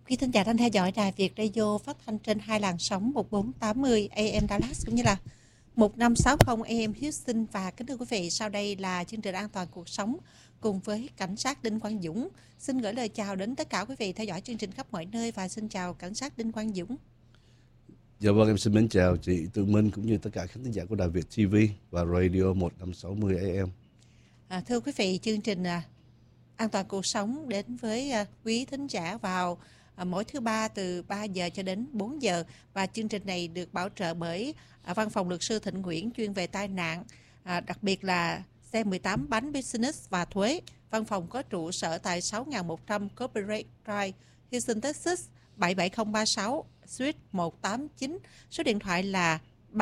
Quý thính giả đang theo dõi Đài Việt Radio phát thanh trên hai làn sóng 1480 AM Dallas cũng như là 1560 AM Houston. Và kính thưa quý vị, sau đây là chương trình An toàn cuộc sống cùng với cảnh sát Đinh Quang Dũng. Xin gửi lời chào đến tất cả quý vị theo dõi chương trình khắp mọi nơi và xin chào cảnh sát Đinh Quang Dũng. Dạ vâng, em xin mến chào chị Tường Minh cũng như tất cả khán thính giả của Đài Việt TV và Radio 1560 AM. Thưa quý vị, chương trình An toàn cuộc sống đến với quý thính giả vào mỗi thứ ba từ 3 giờ cho đến 4 giờ. Và chương trình này được bảo trợ bởi Văn phòng Luật sư Thịnh Nguyễn chuyên về tai nạn, đặc biệt là xe 18 bánh business và thuế. Văn phòng có trụ sở tại 6100 Corporate Drive, Houston, Texas 77036, Suite 189. Số điện thoại là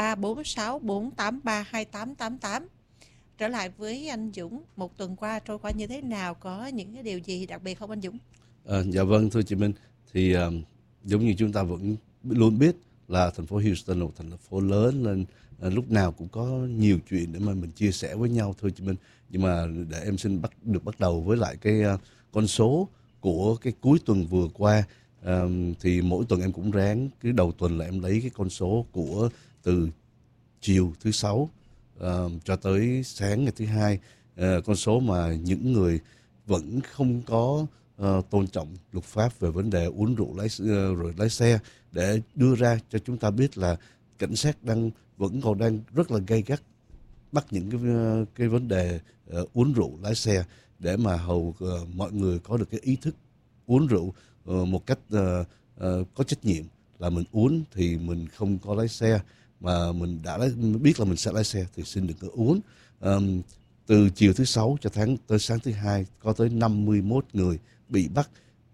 346-483-2888. Trở lại với anh Dũng, một tuần qua trôi qua như thế nào, có những cái điều gì đặc biệt không anh Dũng? Dạ vâng, thưa chị Minh, thì giống như chúng ta vẫn luôn biết là thành phố Houston là một thành phố lớn nên lúc nào cũng có nhiều chuyện để mà mình chia sẻ với nhau, thưa chị Minh. Nhưng mà để em xin bắt đầu với lại cái con số của cái cuối tuần vừa qua. Thì mỗi tuần em cũng ráng cái đầu tuần là em lấy cái con số của từ chiều thứ Sáu cho tới sáng ngày thứ Hai, con số mà những người vẫn không có tôn trọng luật pháp về vấn đề uống rượu rồi lái xe, để đưa ra cho chúng ta biết là cảnh sát vẫn còn đang rất là gay gắt bắt những cái vấn đề uống rượu lái xe, để mà mọi người có được cái ý thức uống rượu một cách có trách nhiệm, là mình uống thì mình không có lái xe, mà mình đã biết là mình sẽ lái xe thì xin đừng có uống. Từ chiều thứ Sáu cho tới sáng thứ Hai có tới 51 người bị bắt.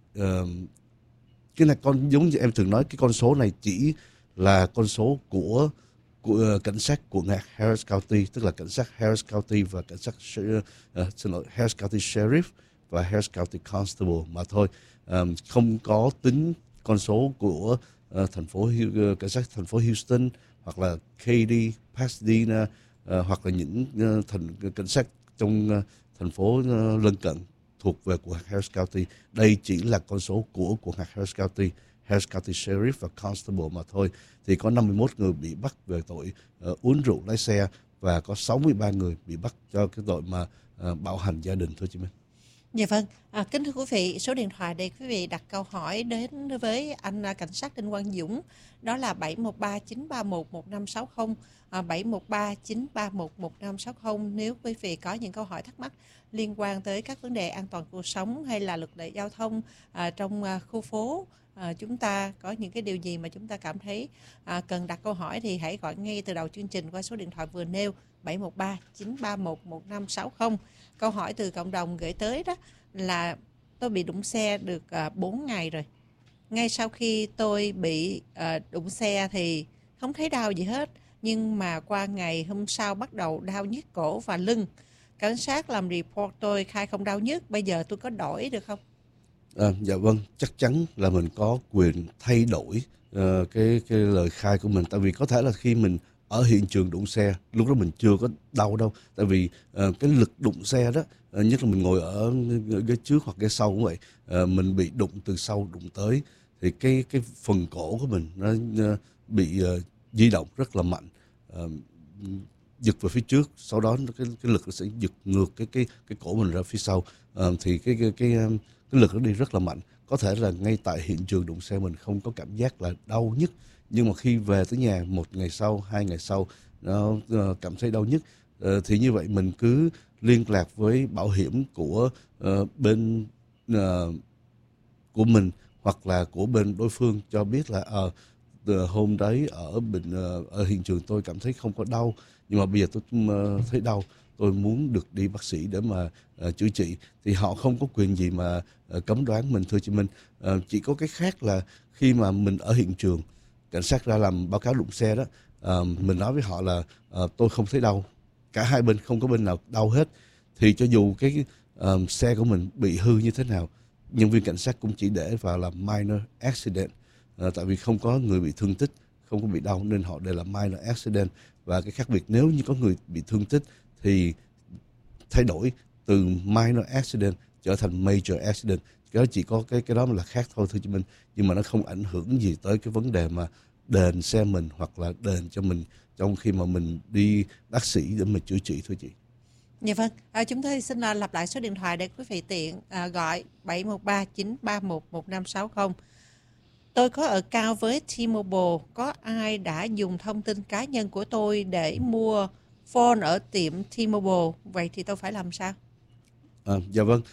Cái này giống như em thường nói, cái con số này chỉ là con số của cảnh sát của ngạc Harris County, tức là cảnh sát Harris County và cảnh sát Harris County Sheriff và Harris County Constable mà thôi. Không có tính con số của cảnh sát thành phố Houston hoặc là Katy, Pasadena hoặc là những cảnh sát trong thành phố lân cận thuộc về của Harris County. Đây chỉ là con số của Harris County Sheriff và Constable mà thôi. Thì có 51 người bị bắt về tội uống rượu lái xe và có 63 người bị bắt cho cái tội mà bạo hành gia đình thôi chị Minh. Dạ vâng, kính thưa quý vị, số điện thoại để quý vị đặt câu hỏi đến với anh cảnh sát Đinh Quang Dũng đó là 713-931-1560, 713-931-1560. Nếu quý vị có những câu hỏi thắc mắc liên quan tới các vấn đề an toàn cuộc sống hay là luật lệ giao thông trong khu phố, chúng ta có những cái điều gì mà chúng ta cảm thấy cần đặt câu hỏi thì hãy gọi ngay từ đầu chương trình qua số điện thoại vừa nêu 713-931-1560. Câu hỏi từ cộng đồng gửi tới đó là: tôi bị đụng xe được 4 ngày rồi. Ngay sau khi tôi bị đụng xe thì không thấy đau gì hết, nhưng mà qua ngày hôm sau bắt đầu đau nhức cổ và lưng. Cảnh sát làm report tôi khai không đau nhức, bây giờ tôi có đổi được không? Dạ vâng, chắc chắn là mình có quyền thay đổi cái lời khai của mình. Tại vì có thể là khi mình ở hiện trường đụng xe, lúc đó mình chưa có đau đâu. Tại vì cái lực đụng xe đó, nhất là mình ngồi ở ghế trước hoặc ghế sau cũng vậy, mình bị đụng từ sau đụng tới, thì cái phần cổ của mình nó bị di động rất là mạnh, giật về phía trước, sau đó cái lực nó sẽ giật ngược cái cổ mình ra phía sau, thì cái lực nó đi rất là mạnh. Có thể là ngay tại hiện trường đụng xe mình không có cảm giác là đau nhức, nhưng mà khi về tới nhà 1 ngày sau, 2 ngày sau nó cảm thấy đau nhức, thì như vậy mình cứ liên lạc với bảo hiểm của bên của mình hoặc là của bên đối phương, cho biết là hôm đấy ở hiện trường tôi cảm thấy không có đau, nhưng mà bây giờ tôi thấy đau, tôi muốn được đi bác sĩ để mà chữa trị. Thì họ không có quyền gì mà cấm đoán mình, thưa chị Minh. Chỉ có cái khác là khi mà mình ở hiện trường, cảnh sát ra làm báo cáo đụng xe đó, mình nói với họ là tôi không thấy đau, cả hai bên không có bên nào đau hết, thì cho dù cái xe của mình bị hư như thế nào, nhân viên cảnh sát cũng chỉ để vào là minor accident, tại vì không có người bị thương tích, không có bị đau, nên họ đều là minor accident. Và cái khác biệt, nếu như có người bị thương tích thì thay đổi từ minor accident trở thành major accident. Cái đó chỉ có cái đó là khác thôi thưa chị Minh, nhưng mà nó không ảnh hưởng gì tới cái vấn đề mà đền xe mình hoặc là đền cho mình trong khi mà mình đi bác sĩ để mà chữa trị thưa chị. Dạ vâng, chúng tôi xin lặp lại số điện thoại để quý vị tiện gọi 713-931-1560. Tôi có ở cao với T-Mobile, có ai đã dùng thông tin cá nhân của tôi để mua phone ở tiệm T-Mobile, vậy thì tôi phải làm sao? Dạ vâng,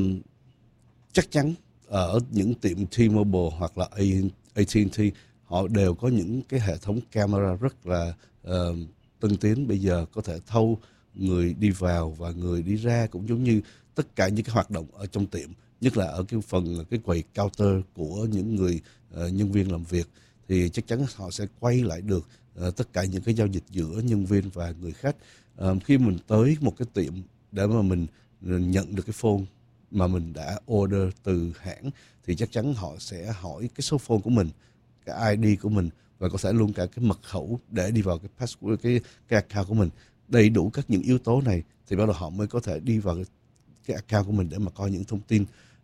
chắc chắn ở những tiệm T-Mobile hoặc là AT&T họ đều có những cái hệ thống camera rất là tân tiến, bây giờ có thể thâu người đi vào và người đi ra, cũng giống như tất cả những cái hoạt động ở trong tiệm, nhất là ở cái quầy counter của những người nhân viên làm việc, thì chắc chắn họ sẽ quay lại được tất cả những cái giao dịch giữa nhân viên và người khách. Khi mình tới một cái tiệm để mà mình nhận được cái phone mà mình đã order từ hãng, thì chắc chắn họ sẽ hỏi cái số phone của mình, cái ID của mình, và có thể luôn cả cái mật khẩu để đi vào cái password, cái account của mình. Đầy đủ các những yếu tố này thì bắt đầu họ mới có thể đi vào cái account của mình để mà coi những thông tin.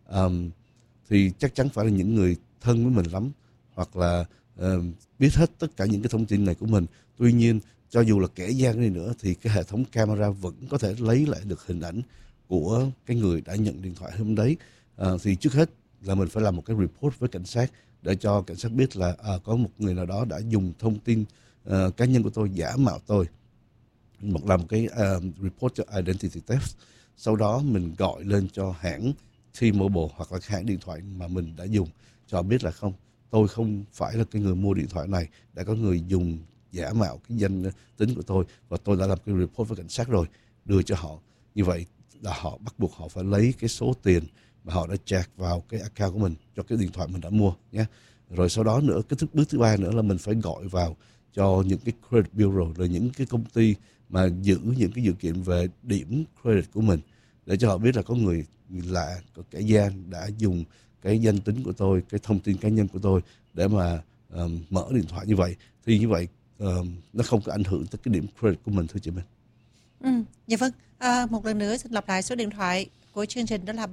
Thì chắc chắn phải là những người thân với mình lắm, hoặc là biết hết tất cả những cái thông tin này của mình. Tuy nhiên cho dù là kẻ gian đi nữa thì cái hệ thống camera vẫn có thể lấy lại được hình ảnh của cái người đã nhận điện thoại hôm đấy. Thì trước hết là mình phải làm một cái report với cảnh sát để cho cảnh sát biết là có một người nào đó đã dùng thông tin cá nhân của tôi, giả mạo tôi, làm một cái report cho identity theft. Sau đó mình gọi lên cho hãng T-Mobile hoặc là hãng điện thoại mà mình đã dùng, cho biết là không, tôi không phải là cái người mua điện thoại này, đã có người dùng giả mạo cái danh tính của tôi và tôi đã làm cái report với cảnh sát rồi, đưa cho họ. Như vậy là họ bắt buộc họ phải lấy cái số tiền mà họ đã charge vào cái account của mình cho cái điện thoại mình đã mua nhé. Rồi sau đó nữa, cái bước thứ ba nữa là mình phải gọi vào cho những cái credit bureau, rồi những cái công ty mà giữ những cái dữ kiện về điểm credit của mình, để cho họ biết là có người lạ, có kẻ gian đã dùng cái danh tính của tôi, cái thông tin cá nhân của tôi để mà mở điện thoại như vậy. Thì như vậy nó không có ảnh hưởng tới cái điểm credit của mình thưa chị Minh. Dạ vâng, một lần nữa xin lặp lại số điện thoại của chương trình, đó là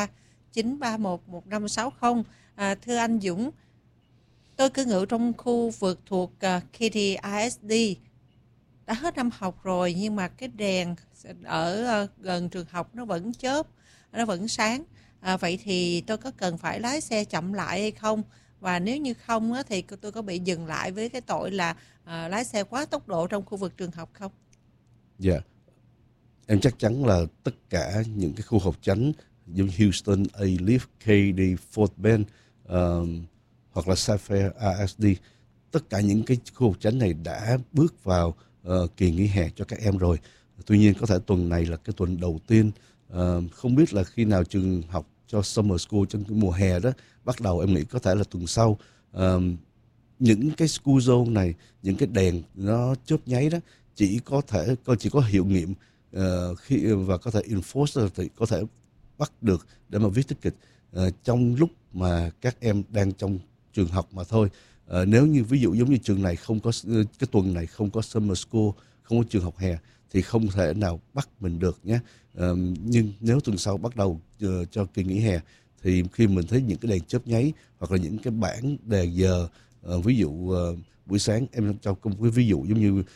713-931-1560. Thưa anh Dũng, tôi cư ngụ trong khu vực thuộc Katy ISD, đã hết năm học rồi nhưng mà cái đèn ở gần trường học nó vẫn chớp, nó vẫn sáng. Vậy thì tôi có cần phải lái xe chậm lại hay không? Và nếu như không thì tôi có bị dừng lại với cái tội là lái xe quá tốc độ trong khu vực trường học không? Dạ, em chắc chắn là tất cả những cái khu học chánh giống Houston, Alief, Katy, Fort Bend hoặc là Sapphire ISD, tất cả những cái khu học chánh này đã bước vào kỳ nghỉ hè cho các em rồi. Tuy nhiên có thể tuần này là cái tuần đầu tiên, không biết là khi nào trường học cho summer school trong cái mùa hè đó bắt đầu, em nghĩ có thể là tuần sau. Những cái school zone này, những cái đèn nó chớp nháy đó chỉ có hiệu nghiệm khi và có thể enforce, thì có thể bắt được để mà viết ticket trong lúc mà các em đang trong trường học mà thôi. Nếu như ví dụ giống như trường này không có, cái tuần này không có summer school, không có trường học hè, thì không thể nào bắt mình được nhé. Nhưng nếu tuần sau bắt đầu cho kỳ nghỉ hè, thì khi mình thấy những cái đèn chớp nháy hoặc là những cái bảng đề giờ, ví dụ buổi sáng em cho một cái ví dụ giống như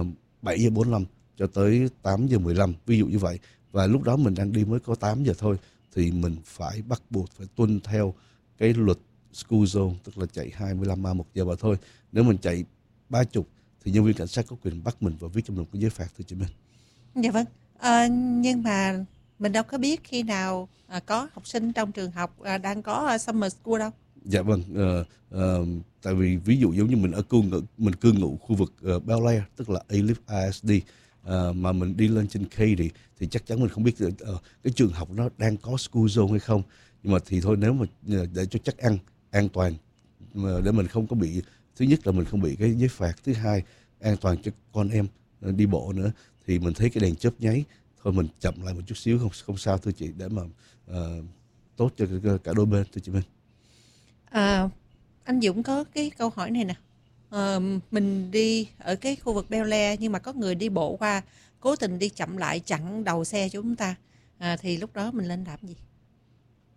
7:45 cho tới 8:15, ví dụ như vậy, và lúc đó mình đang đi mới có 8 giờ thôi, thì mình phải bắt buộc phải tuân theo cái luật school zone, tức là chạy 25 mile một giờ mà thôi. Nếu mình chạy 30 thì nhân viên cảnh sát có quyền bắt mình và viết cho mình một cái giấy phạt thưa chị Minh. Dạ vâng, nhưng mà mình đâu có biết khi nào có học sinh trong trường học đang có summer school đâu. Dạ vâng, tại vì ví dụ giống như mình cư ngụ khu vực Bel Air, tức là Alief ISD, mà mình đi lên trên Katy thì chắc chắn mình không biết cái trường học nó đang có school zone hay không. Nhưng mà thì thôi, nếu mà để cho chắc ăn an toàn, để mình không có bị, thứ nhất là mình không bị cái giấy phạt, thứ hai an toàn cho con em đi bộ nữa, thì mình thấy cái đèn chớp nháy thôi mình chậm lại một chút xíu, không sao thưa chị, để mà tốt cho cả đôi bên thưa chị Minh. Anh Dũng có cái câu hỏi này nè. Mình đi ở cái khu vực Bel Air nhưng mà có người đi bộ qua, cố tình đi chậm lại chặn đầu xe cho chúng ta, thì lúc đó mình lên làm gì?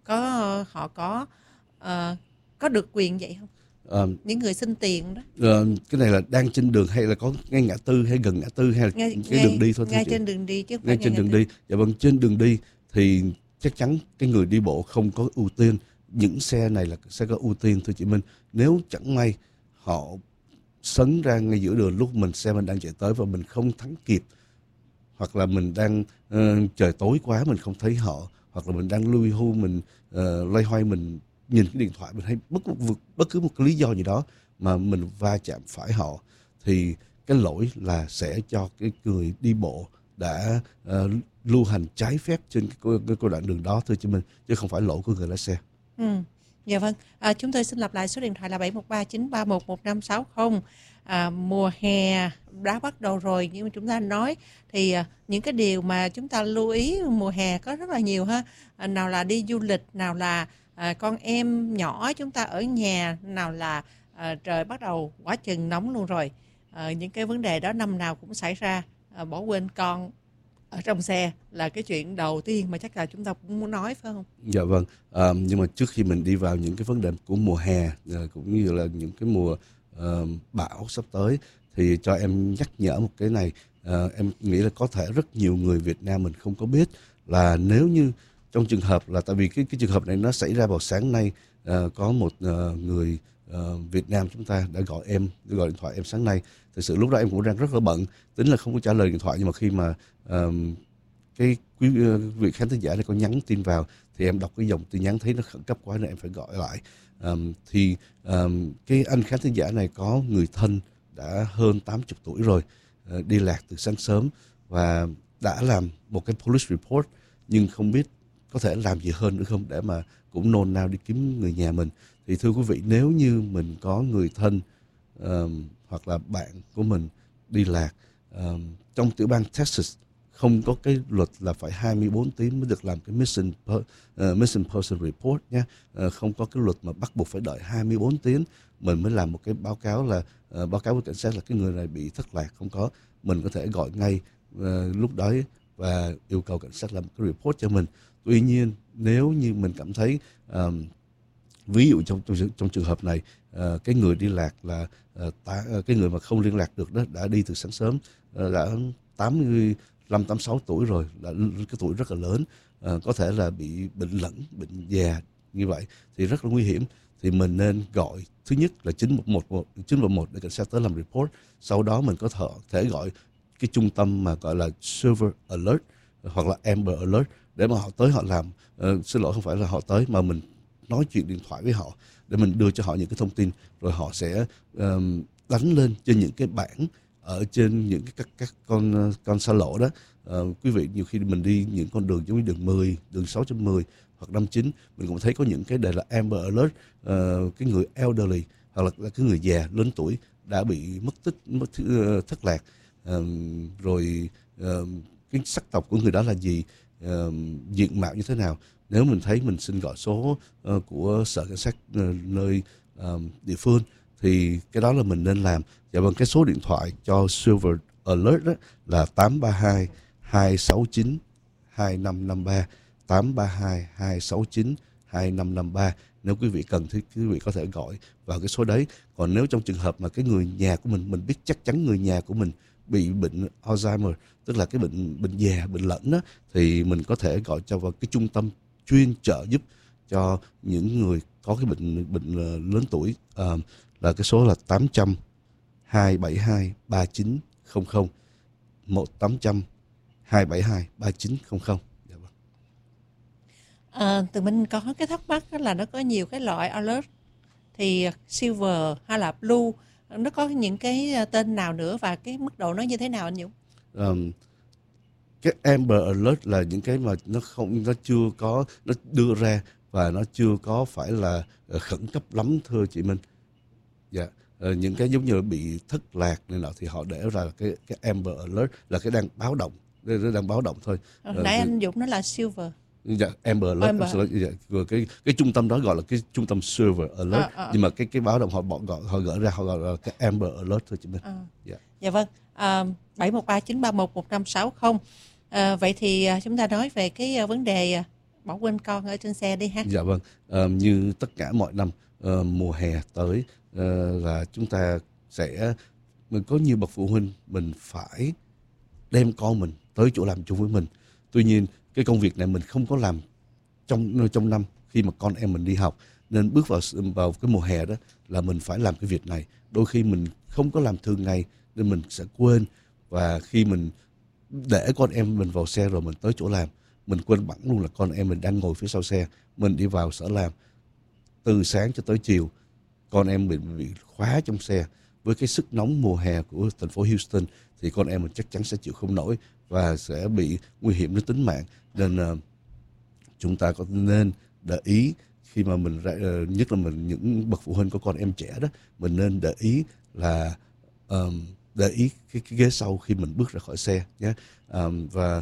họ có được quyền vậy không? Những người xin tiền đó. Cái này là đang trên đường hay là có ngay ngã tư hay gần ngã tư hay là cái đường đi thôi? Ngay trên đường đi chứ không ngay phải trên đường đi. Dạ vâng, trên đường đi thì chắc chắn cái người đi bộ không có ưu tiên. Những xe này là sẽ có ưu tiên thưa chị Minh. Nếu chẳng may họ sấn ra ngay giữa đường lúc xe mình đang chạy tới và mình không thắng kịp, hoặc là mình đang trời tối quá mình không thấy họ, hoặc là mình đang lui hu mình loay hoay mình nhìn cái điện thoại mình hay bất cứ một cái lý do gì đó mà mình va chạm phải họ, thì cái lỗi là sẽ cho cái người đi bộ đã lưu hành trái phép trên cái đoạn đường đó thưa chị Minh, chứ không phải lỗi của người lái xe. Dạ vâng, chúng tôi xin lặp lại số điện thoại là 713-931-1560. Mùa hè đã bắt đầu rồi, nhưng mà chúng ta nói thì những cái điều mà chúng ta lưu ý mùa hè có rất là nhiều ha. Nào là đi du lịch, nào là con em nhỏ chúng ta ở nhà, nào là trời bắt đầu quá chừng nóng luôn rồi. Những cái vấn đề đó năm nào cũng xảy ra. Bỏ quên con ở trong xe là cái chuyện đầu tiên mà chắc là chúng ta cũng muốn nói, phải không? Dạ vâng, nhưng mà trước khi mình đi vào những cái vấn đề của mùa hè cũng như là những cái mùa bão sắp tới, thì cho em nhắc nhở một cái này. Em nghĩ là có thể rất nhiều người Việt Nam mình không có biết là nếu như trong trường hợp là, tại vì cái trường hợp này nó xảy ra vào sáng nay, có một người Việt Nam chúng ta đã gọi điện thoại em sáng nay. Thực sự lúc đó em cũng đang rất là bận, tính là không có trả lời điện thoại, nhưng mà khi mà cái quý vị khán thính giả này có nhắn tin vào thì em đọc cái dòng tin nhắn thấy nó khẩn cấp quá nên em phải gọi lại. Cái anh khán thính giả này có người thân đã hơn 80 tuổi rồi, đi lạc từ sáng sớm và đã làm một cái police report, nhưng không biết có thể làm gì hơn nữa không để mà cũng nôn nao đi kiếm người nhà mình. Thì thưa quý vị, nếu như mình có người thân hoặc là bạn của mình đi lạc, trong tiểu bang Texas không có cái luật là phải 24 tiếng mới được làm cái missing person report nhé. Không có cái luật mà bắt buộc phải đợi 24 tiếng mình mới làm một cái báo cáo với cảnh sát là cái người này bị thất lạc. Không có, mình có thể gọi ngay lúc đó và yêu cầu cảnh sát làm cái report cho mình. Tuy nhiên nếu như mình cảm thấy ví dụ trong trường hợp này, cái người đi lạc là cái người mà không liên lạc được đó đã đi từ sáng sớm, đã 85-86 tuổi rồi, là cái tuổi rất là lớn, có thể là bị bệnh lẫn, bệnh già như vậy thì rất là nguy hiểm. Thì mình nên gọi thứ nhất là 911 để cảnh sát tới làm report. Sau đó mình có thể gọi cái trung tâm mà gọi là Silver Alert hoặc là Amber Alert để mà họ tới họ làm. Xin lỗi, không phải là họ tới mà mình nói chuyện điện thoại với họ để mình đưa cho họ những cái thông tin, rồi họ sẽ đánh lên trên những cái bảng ở trên những cái các con xa lộ đó. Quý vị, nhiều khi mình đi những con đường giống như đường 10, đường 610 hoặc 59, mình cũng thấy có những cái đề là Amber Alert, cái người elderly hoặc là cái người già lớn tuổi đã bị thất lạc, rồi cái sắc tộc của người đó là gì, diện mạo như thế nào. Nếu mình thấy, mình xin gọi số của sở cảnh sát nơi địa phương thì cái đó là mình nên làm. Dạ vâng, cái số điện thoại cho Silver Alert đó là 832 269 2553, 832 269 2553. Nếu quý vị cần thì quý vị có thể gọi vào cái số đấy. Còn nếu trong trường hợp mà cái người nhà của mình biết chắc chắn người nhà của mình bị bệnh Alzheimer, tức là cái bệnh già, bệnh lẫn đó, thì mình có thể gọi cho vào cái trung tâm chuyên trợ giúp cho những người có cái bệnh lớn tuổi, là cái số là 800 272 3900, 1-800 272 3900. Dạ vâng. Tụi mình có cái thắc mắc đó là nó có nhiều cái loại alert, thì silver hay là blue, nó có những cái tên nào nữa và cái mức độ nó như thế nào anh Dũng? Cái Amber Alert là những cái mà nó chưa có, nó đưa ra và nó chưa có phải là khẩn cấp lắm thưa chị Minh. Dạ. Những cái giống như bị thất lạc này nọ thì họ để ra cái Amber Alert là cái đang báo động, đang báo động thôi. Nãy anh Dũng nói là silver. Dạ, Amber Alert. Dạ. Cái trung tâm đó gọi là cái trung tâm Silver Alert, nhưng mà cái báo động họ gỡ ra họ gọi là cái Amber Alert thôi chị Minh. Dạ. Dạ vâng. 713-931-1560. Vậy thì chúng ta nói về cái vấn đề bỏ quên con ở trên xe đi ha. Dạ vâng, như tất cả mọi năm mùa hè tới là chúng ta sẽ mình có nhiều bậc phụ huynh mình phải đem con mình tới chỗ làm chung với mình. Tuy nhiên cái công việc này mình không có làm trong năm khi mà con em mình đi học, nên bước vào cái mùa hè đó là mình phải làm cái việc này. Đôi khi mình không có làm thường ngày nên mình sẽ quên, và khi mình để con em mình vào xe rồi mình tới chỗ làm, mình quên bẵng luôn là con em mình đang ngồi phía sau xe. Mình đi vào sở làm từ sáng cho tới chiều, con em mình bị khóa trong xe. Với cái sức nóng mùa hè của thành phố Houston thì con em mình chắc chắn sẽ chịu không nổi và sẽ bị nguy hiểm đến tính mạng. Nên chúng ta có nên để ý khi mà mình nhất là mình những bậc phụ huynh có con em trẻ đó, mình nên để ý là để ý cái ghế sau khi mình bước ra khỏi xe nhé. Và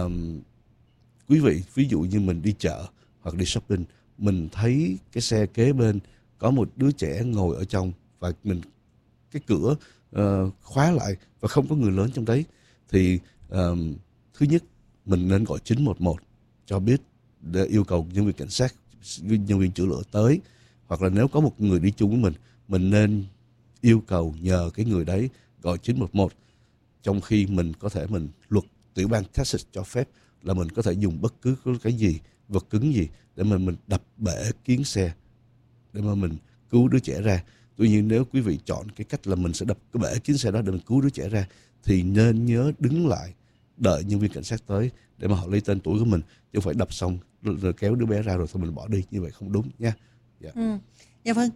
quý vị, ví dụ như mình đi chợ hoặc đi shopping, mình thấy cái xe kế bên có một đứa trẻ ngồi ở trong và cái cửa khóa lại và không có người lớn trong đấy, thì thứ nhất mình nên gọi 911 cho biết, để yêu cầu nhân viên cảnh sát, nhân viên chữa lửa tới. Hoặc là nếu có một người đi chung với mình nên yêu cầu nhờ cái người đấy gọi 911. Trong khi mình có thể luật tiểu bang Texas cho phép là mình có thể dùng bất cứ cái gì, vật cứng gì để mà mình đập bể kiến xe để mà mình cứu đứa trẻ ra. Tuy nhiên nếu quý vị chọn cái cách là mình sẽ đập cái bể kiến xe đó để mình cứu đứa trẻ ra, thì nên nhớ đứng lại đợi nhân viên cảnh sát tới để mà họ lấy tên tuổi của mình, chứ không phải đập xong rồi kéo đứa bé ra rồi thôi mình bỏ đi, như vậy không đúng nha. Dạ. Dạ vâng,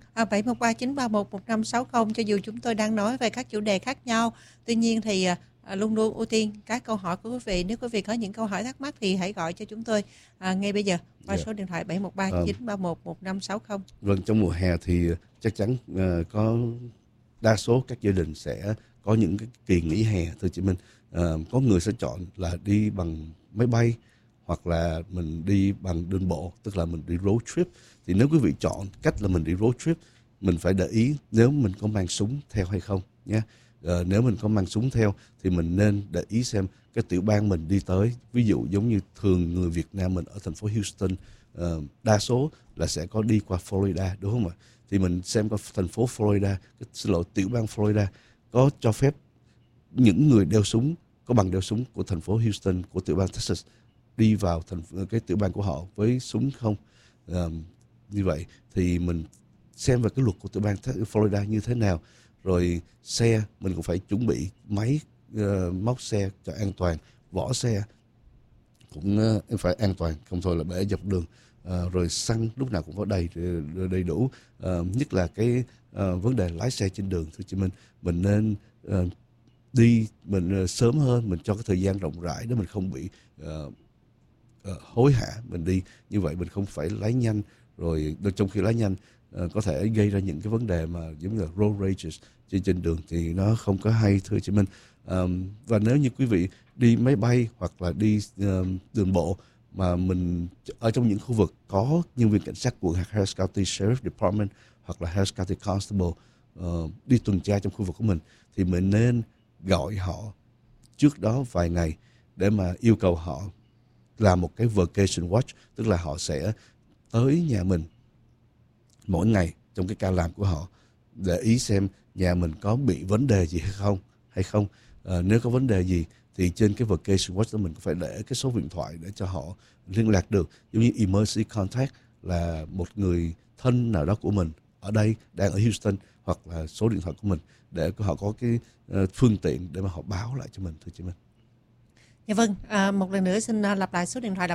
713-931-1560, cho dù chúng tôi đang nói về các chủ đề khác nhau, tuy nhiên thì luôn luôn ưu tiên các câu hỏi của quý vị. Nếu quý vị có những câu hỏi thắc mắc thì hãy gọi cho chúng tôi ngay bây giờ qua số điện thoại 713-931-1560. Vâng, trong mùa hè thì chắc chắn có đa số các gia đình sẽ có những cái kỳ nghỉ hè, thưa chị Minh. Có người sẽ chọn là đi bằng máy bay hoặc là mình đi bằng đường bộ, tức là mình đi road trip. Thì nếu quý vị chọn cách là mình đi road trip, mình phải để ý nếu mình có mang súng theo hay không nhé. Nếu mình có mang súng theo thì mình nên để ý xem cái tiểu bang mình đi tới. Ví dụ giống như thường người Việt Nam mình ở thành phố Houston đa số là sẽ có đi qua Florida, đúng không ạ? Thì mình xem coi thành phố Florida, tiểu bang Florida có cho phép những người đeo súng, có bằng đeo súng của thành phố Houston, của tiểu bang Texas đi vào cái tiểu bang của họ với súng không. Như vậy thì mình xem về cái luật của tiểu bang Florida như thế nào. Rồi xe mình cũng phải chuẩn bị máy móc xe cho an toàn, vỏ xe cũng phải an toàn, không thôi là bể dọc đường. Rồi xăng lúc nào cũng có đầy đủ. Nhất là cái vấn đề lái xe trên đường, thưa chị Minh, mình nên đi mình sớm hơn, mình cho cái thời gian rộng rãi để mình không bị hối hả mình đi. Như vậy mình không phải lái nhanh, rồi trong khi lái nhanh có thể gây ra những cái vấn đề mà giống như là road rages trên đường, thì nó không có hay, thưa chị Minh. Và nếu như quý vị đi máy bay hoặc là đi đường bộ mà mình ở trong những khu vực có nhân viên cảnh sát của Harris County Sheriff Department hoặc là Harris County Constable đi tuần tra trong khu vực của mình, thì mình nên gọi họ trước đó vài ngày để mà yêu cầu họ làm một cái vacation watch, tức là họ sẽ tới nhà mình mỗi ngày trong cái ca làm của họ, để ý xem nhà mình có bị vấn đề gì hay không. Nếu có vấn đề gì thì trên cái vacation watch đó mình phải để cái số điện thoại để cho họ liên lạc được, giống như emergency contact là một người thân nào đó của mình ở đây đang ở Houston, hoặc là số điện thoại của mình để họ có cái phương tiện để mà họ báo lại cho mình, thưa chị Minh. Dạ vâng, một lần nữa xin lặp lại số điện thoại là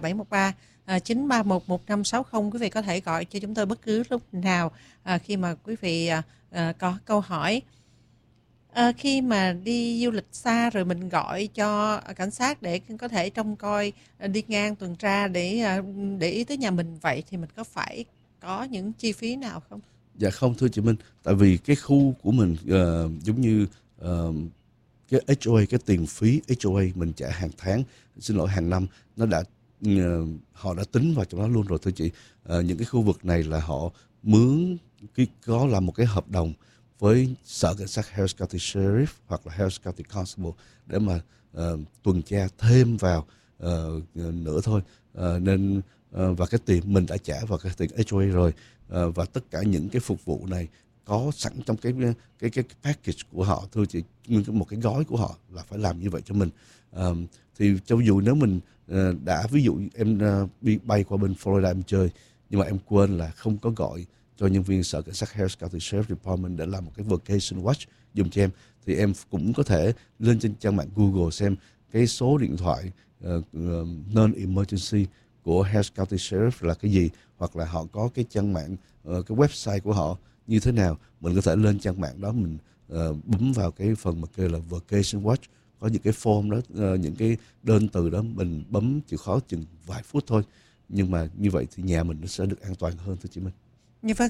713-931-1560. Quý vị có thể gọi cho chúng tôi bất cứ lúc nào khi mà quý vị có câu hỏi. Khi mà đi du lịch xa rồi mình gọi cho cảnh sát để có thể trông coi, đi ngang tuần tra để ý tới nhà mình, vậy thì mình có phải có những chi phí nào không? Dạ không, thưa chị Minh, tại vì cái khu của mình giống như cái HOA, cái tiền phí HOA mình trả hàng tháng, hàng năm, nó đã họ đã tính vào trong đó luôn rồi, thưa chị. Những cái khu vực này là họ mướn có làm một cái hợp đồng với sở cảnh sát Harris County Sheriff hoặc là Harris County Constable để mà tuần tra thêm vào nữa thôi. Nên và cái tiền mình đã trả vào cái tiền HOA rồi. Và tất cả những cái phục vụ này có sẵn trong cái package của họ, thưa chị, một cái gói của họ là phải làm như vậy cho mình. Thì cho dù nếu mình đã, ví dụ em đi bay qua bên Florida em chơi, nhưng mà em quên là không có gọi cho nhân viên sở cảnh sát Harris County Sheriff Department để làm một cái vacation watch dùng cho em, thì em cũng có thể lên trên trang mạng Google xem cái số điện thoại non-emergency của Harris County Sheriff là cái gì, hoặc là họ có cái trang mạng, cái website của họ như thế nào. Mình có thể lên trang mạng đó, mình bấm vào cái phần mà kêu là vacation watch, có những cái form đó, những cái đơn từ đó, mình bấm chịu khó chừng vài phút thôi, nhưng mà như vậy thì nhà mình nó sẽ được an toàn hơn, thưa chị Minh. Như vâng.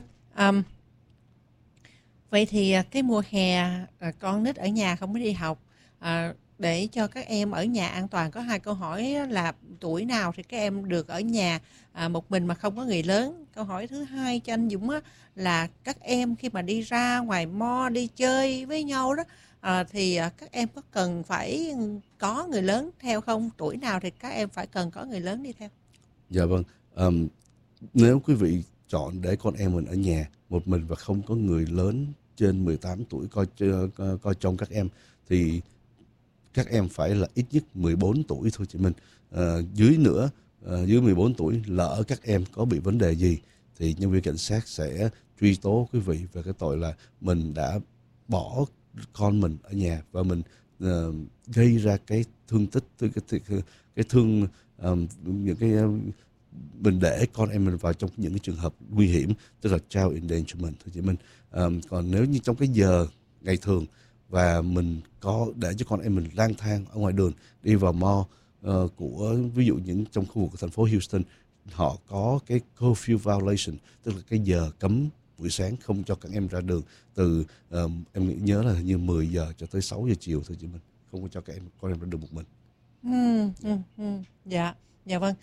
Vậy thì cái mùa hè con nít ở nhà không có đi học, để cho các em ở nhà an toàn, có 2 câu hỏi là tuổi nào thì các em được ở nhà một mình mà không có người lớn. Câu hỏi thứ hai cho anh Dũng là các em khi mà đi ra ngoài mall đi chơi với nhau đó, thì các em có cần phải có người lớn theo không? Tuổi nào thì các em phải cần có người lớn đi theo? Dạ vâng. Nếu quý vị chọn để con em mình ở nhà một mình và không có người lớn trên 18 tuổi coi trông các em, thì các em phải là ít nhất 14 tuổi thôi chị Minh. Dưới nữa, dưới 14 tuổi lỡ các em có bị vấn đề gì thì nhân viên cảnh sát sẽ truy tố quý vị về cái tội là mình đã bỏ con mình ở nhà và mình gây ra cái thương tích, cái thương, những cái mình để con em mình vào trong những cái trường hợp nguy hiểm, tức là child endangerment thôi chị Minh. Còn nếu như trong cái giờ ngày thường và mình có để cho con em mình lang thang ở ngoài đường, đi vào mall của, ví dụ những trong khu vực của thành phố Houston, họ có cái curfew violation, tức là cái giờ cấm buổi sáng không cho các em ra đường từ em nhớ là như 10 giờ cho tới 6 giờ chiều thôi chị Minh, không có cho con em ra đường một mình. Dạ, dạ vâng.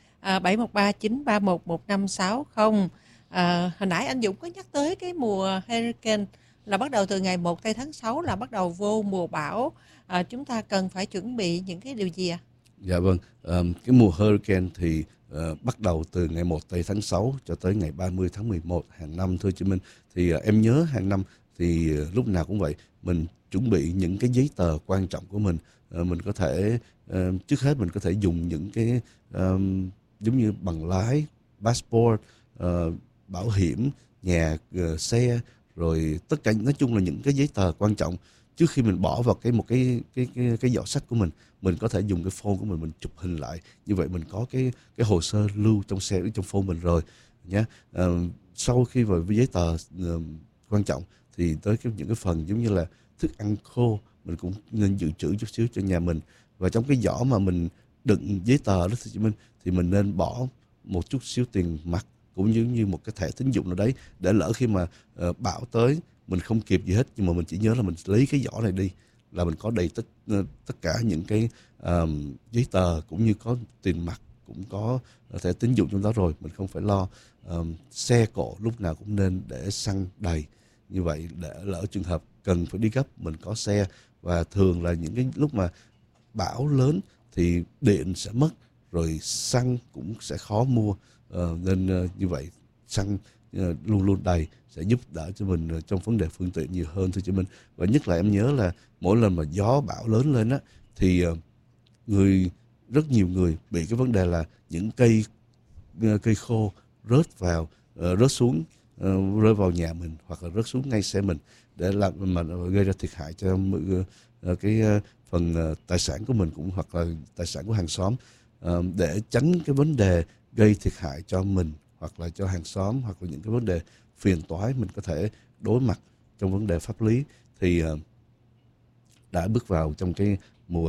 713-931-1560. Hồi nãy anh Dũng có nhắc tới cái mùa hurricane là bắt đầu từ ngày 1 tây tháng 6 là bắt đầu vô mùa bão. Chúng ta cần phải chuẩn bị những cái điều gì ạ? Dạ vâng, cái mùa hurricane thì bắt đầu từ ngày 1 tây tháng 6 cho tới ngày 30 tháng 11 hàng năm, thưa chị Minh. Thì em nhớ hàng năm thì lúc nào cũng vậy, mình chuẩn bị những cái giấy tờ quan trọng của mình. Mình có thể, trước hết mình có thể dùng những cái giống như bằng lái, passport, bảo hiểm, nhà, xe, rồi tất cả, nói chung là những cái giấy tờ quan trọng. Trước khi mình bỏ vào cái giỏ sách của mình có thể dùng cái phone của mình chụp hình lại, như vậy mình có cái hồ sơ lưu trong xe, trong phone mình rồi nhé. Sau khi vào giấy tờ quan trọng thì tới những cái phần giống như là thức ăn khô, mình cũng nên dự trữ chút xíu cho nhà mình. Và trong cái giỏ mà mình đựng giấy tờ đó thì mình nên bỏ một chút xíu tiền mặt, cũng giống như một cái thẻ tín dụng nào đấy, để lỡ khi mà bão tới mình không kịp gì hết, nhưng mà mình chỉ nhớ là mình lấy cái giỏ này đi là mình có đầy tất cả những cái giấy tờ, cũng như có tiền mặt, cũng có thẻ tín dụng trong đó rồi, mình không phải lo. Xe cộ lúc nào cũng nên để xăng đầy, như vậy để lỡ trường hợp cần phải đi gấp mình có xe. Và thường là những cái lúc mà bão lớn thì điện sẽ mất, rồi xăng cũng sẽ khó mua, nên như vậy xăng luôn luôn đầy sẽ giúp đỡ cho mình trong vấn đề phương tiện nhiều hơn, thưa chị Minh. Và nhất là em nhớ là mỗi lần mà gió bão lớn lên á thì rất nhiều người bị cái vấn đề là những cây khô rớt xuống, rơi vào nhà mình hoặc là rớt xuống ngay xe mình, để làm mà gây ra thiệt hại cho cái phần tài sản của mình, cũng hoặc là tài sản của hàng xóm. Để tránh cái vấn đề gây thiệt hại cho mình hoặc là cho hàng xóm, hoặc là những cái vấn đề phiền toái mình có thể đối mặt trong vấn đề pháp lý, thì đã bước vào trong cái mùa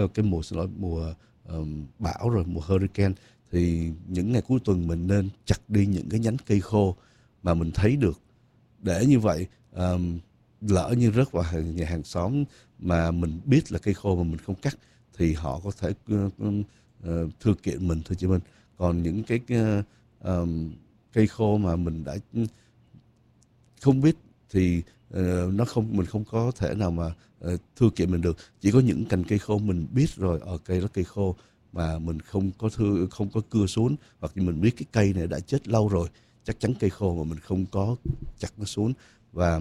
bão rồi, mùa hurricane, thì những ngày cuối tuần mình nên chặt đi những cái nhánh cây khô mà mình thấy được, để như vậy lỡ như rớt vào nhà hàng xóm mà mình biết là cây khô mà mình không cắt thì họ có thể thư kiện mình, thôi chị Minh. Còn những cái cây khô mà mình đã không biết thì mình không có thể nào mà thư kiện mình được. Chỉ có những cành cây khô mình biết rồi, cây đó cây khô mà mình không có cưa xuống, hoặc như mình biết cái cây này đã chết lâu rồi, chắc chắn cây khô mà mình không có chặt nó xuống, và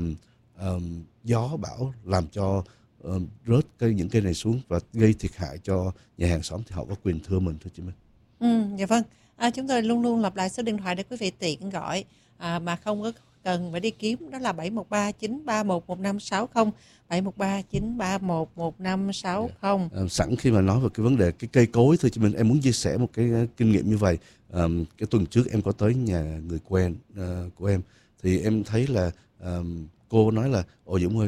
gió bão làm cho rớt những cây này xuống và gây thiệt hại cho nhà hàng xóm, thì họ có quyền thưa mình thôi chị Minh. Dạ vâng. Chúng tôi luôn luôn lặp lại số điện thoại để quý vị tiện gọi mà không có cần phải đi kiếm, đó là 713 931 1560, 713 931 1560. Sẵn khi mà nói về cái vấn đề cái cây cối thôi chị Minh, em muốn chia sẻ một cái kinh nghiệm như vậy. Cái tuần trước em có tới nhà người quen của em, thì em thấy là cô nói là ồ Dũng ơi,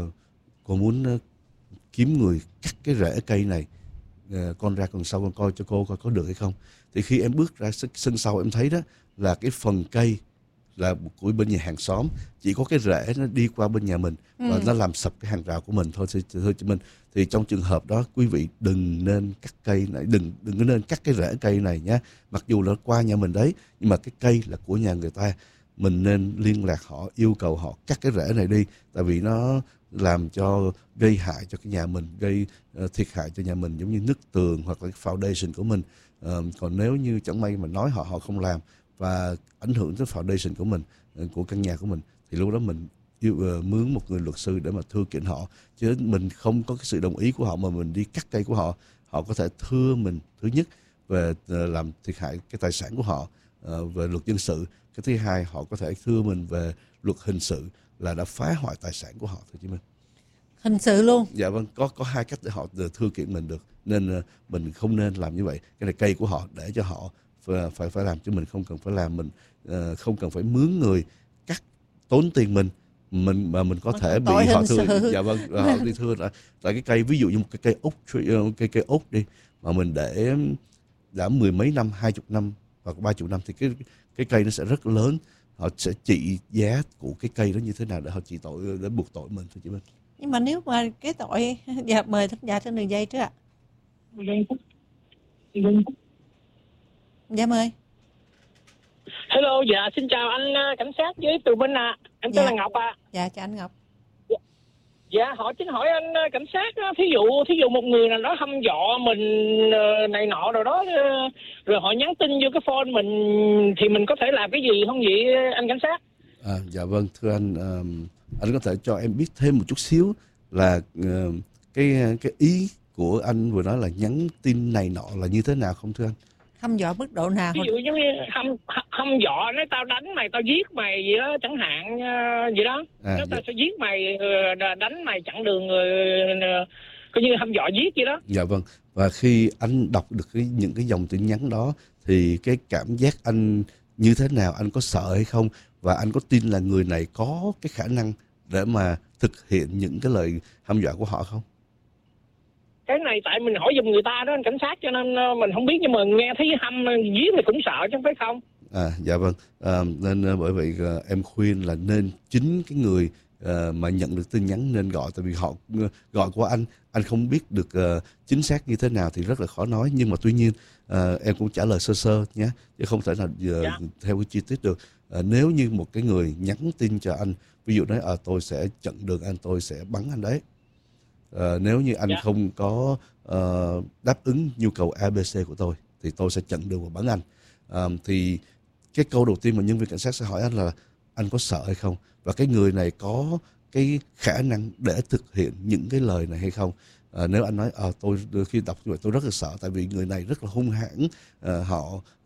cô muốn kiếm người cắt cái rễ cây này, con ra còn sau con coi cho cô coi có được hay không. Thì khi em bước ra sân sau, em thấy đó là cái phần cây là của bên nhà hàng xóm, chỉ có cái rễ nó đi qua bên nhà mình và nó làm sập cái hàng rào của mình thôi chị Minh. Thì trong trường hợp đó quý vị đừng nên cắt cây này, đừng có nên cắt cái rễ cây này nhé. Mặc dù là qua nhà mình đấy, nhưng mà cái cây là của nhà người ta, mình nên liên lạc họ, yêu cầu họ cắt cái rễ này đi, tại vì nó làm cho gây hại cho cái nhà mình, gây thiệt hại cho nhà mình, giống như nứt tường hoặc là cái foundation của mình. Còn nếu như chẳng may mà nói họ không làm và ảnh hưởng tới foundation của mình, của căn nhà của mình, thì lúc đó mình mướn một người luật sư để mà thưa kiện họ. Chứ mình không có cái sự đồng ý của họ mà mình đi cắt cây của họ, họ có thể thưa mình, thứ nhất về làm thiệt hại cái tài sản của họ về luật dân sự. Cái thứ hai, họ có thể thưa mình về luật hình sự là đã phá hoại tài sản của họ thôi chị Minh. Hình sự luôn? Dạ vâng, có hai cách để họ thưa kiện mình được, nên mình không nên làm như vậy. Cái này cây của họ để cho họ phải làm, chứ mình không cần phải làm. Mình không cần phải mướn người cắt tốn tiền mình mà mình có thể bị họ thưa. Dạ vâng, họ đi thưa tại cái cây, ví dụ như một cái cây ốc, cây ốc đi, mà mình để đã mười mấy năm, 20 năm hoặc 30 năm, thì cái cây nó sẽ rất lớn. Họ sẽ trị giá của cái cây đó như thế nào để họ trị tội, để buộc tội mình thôi chị Minh. Nhưng mà nếu mà cái tội, dạ mời thính giả trên đường dây trước ạ. Dạ mời. Hello, dạ xin chào anh cảnh sát với Từ Minh ạ. Em tên là Ngọc ạ. Dạ chào anh Ngọc. Dạ xin hỏi anh cảnh sát, thí dụ một người nào đó hăm dọa mình này nọ rồi đó, rồi họ nhắn tin vô cái phone mình, thì mình có thể làm cái gì không vậy anh cảnh sát? Dạ vâng, thưa anh có thể cho em biết thêm một chút xíu là cái ý của anh vừa nói là nhắn tin này nọ là như thế nào không thưa anh? Hăm dọa mức độ nào? Ví dụ giống như hăm dọa, nói tao đánh mày, tao giết mày gì đó chẳng hạn, vậy đó. Nói tao sẽ giết mày, đánh mày chặn đường, coi như hăm dọa giết vậy đó. Dạ vâng, và khi anh đọc được những cái dòng tin nhắn đó, thì cái cảm giác anh như thế nào? Anh có sợ hay không? Và anh có tin là người này có cái khả năng để mà thực hiện những cái lời hăm dọa của họ không? Cái này tại mình hỏi giùm người ta đó anh cảnh sát, cho nên mình không biết, nhưng mà nghe thấy hăm giết thì cũng sợ chứ phải không? Dạ vâng, nên bởi vậy em khuyên là nên chính cái người mà nhận được tin nhắn nên gọi, tại vì họ gọi của anh không biết được chính xác như thế nào thì rất là khó nói. Nhưng mà tuy nhiên em cũng trả lời sơ sơ nhé, chứ không thể nào theo cái chi tiết được. Nếu như một cái người nhắn tin cho anh, ví dụ nói tôi sẽ chặn đường anh, tôi sẽ bắn anh đấy. Nếu như anh không có đáp ứng nhu cầu ABC của tôi, thì tôi sẽ chặn đường và bắn anh. Thì cái câu đầu tiên mà nhân viên cảnh sát sẽ hỏi anh là anh có sợ hay không, và cái người này có cái khả năng để thực hiện những cái lời này hay không. Nếu anh nói tôi khi đọc như vậy tôi rất là sợ, tại vì người này rất là hung hãn, họ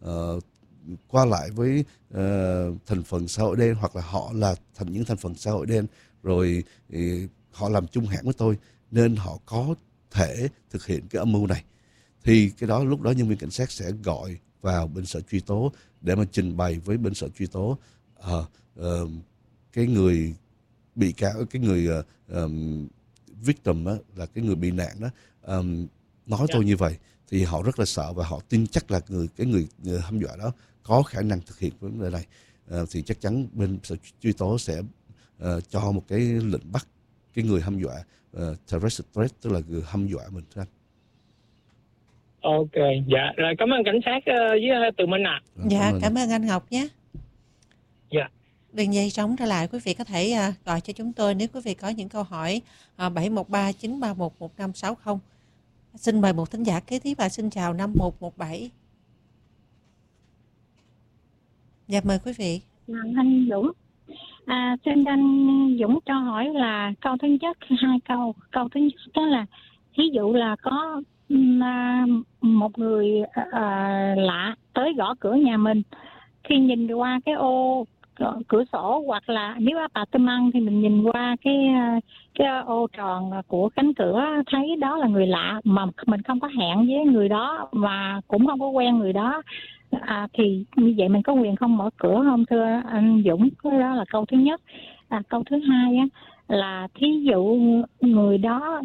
qua lại với thành phần xã hội đen, hoặc là họ là những thành phần xã hội đen, rồi họ làm chung hãng với tôi, nên họ có thể thực hiện cái âm mưu này. Thì cái đó, lúc đó nhân viên cảnh sát sẽ gọi vào bên sở truy tố để mà trình bày với bên sở truy tố cái người bị cáo, cái người victim đó, là cái người bị nạn đó, nói tôi như vậy, thì họ rất là sợ và họ tin chắc là cái người hăm dọa đó có khả năng thực hiện vấn đề này. Thì chắc chắn bên sở truy tố sẽ cho một cái lệnh bắt cái người hăm dọa, terrorist threat, tức là người hăm dọa mình thưa anh. Ok, dạ rồi, cảm ơn cảnh sát với Từ Minh ạ. Dạ cảm ơn anh Ngọc nhé. Dạ. Đường dây trống trở lại, quý vị có thể gọi cho chúng tôi nếu quý vị có những câu hỏi 713 931 1560. Xin mời một thính giả kế tiếp và xin chào 5117. Dạ mời quý vị. Anh Dũng, xin anh Dũng cho hỏi là câu thứ nhất, hai câu. Câu thứ nhất đó là ví dụ là có một người lạ tới gõ cửa nhà mình, khi nhìn qua cái ô cửa sổ hoặc là nếu apartment thì mình nhìn qua cái ô tròn của cánh cửa, thấy đó là người lạ mà mình không có hẹn với người đó mà cũng không có quen người đó, thì như vậy mình có quyền không mở cửa không thưa anh Dũng? Đó là câu thứ nhất. Câu thứ hai á, là thí dụ người đó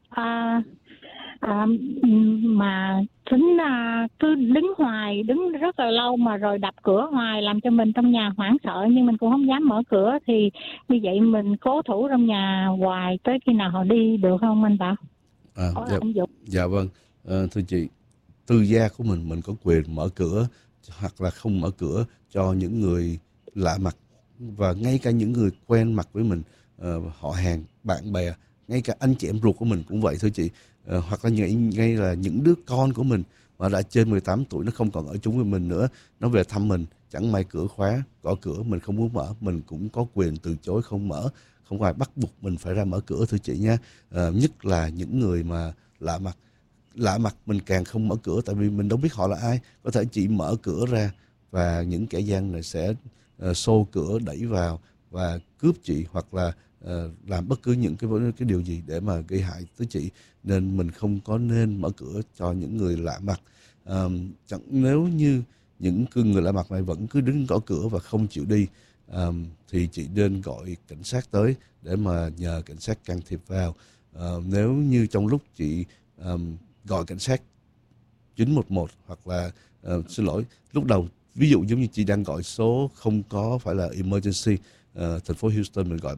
mà tính cứ đứng rất là lâu mà rồi đập cửa hoài làm cho mình trong nhà hoảng sợ nhưng mình cũng không dám mở cửa, thì như vậy mình cố thủ trong nhà hoài tới khi nào họ đi được không anh Bảo? Dạ vâng, thưa chị, tư gia của mình có quyền mở cửa hoặc là không mở cửa cho những người lạ mặt, và ngay cả những người quen mặt với mình, họ hàng, bạn bè, ngay cả anh chị em ruột của mình cũng vậy thưa chị. Hoặc là ngay là những đứa con của mình mà đã trên 18 tuổi, nó không còn ở chung với mình nữa, nó về thăm mình, chẳng may cửa khóa, gõ cửa mình không muốn mở, mình cũng có quyền từ chối không mở, không ai bắt buộc mình phải ra mở cửa thưa chị nha. Nhất là những người mà lạ mặt mình càng không mở cửa, tại vì mình đâu biết họ là ai. Có thể chị mở cửa ra và những kẻ gian này sẽ xô cửa đẩy vào và cướp chị, hoặc là làm bất cứ những cái điều gì để mà gây hại tới chị, nên mình không có nên mở cửa cho những người lạ mặt. Nếu như những người lạ mặt này vẫn cứ đứng gõ cửa và không chịu đi, thì chị nên gọi cảnh sát tới để mà nhờ cảnh sát can thiệp vào. Nếu như trong lúc chị gọi cảnh sát 911 hoặc là xin lỗi, lúc đầu ví dụ giống như chị đang gọi số không có phải là emergency, thành phố Houston mình gọi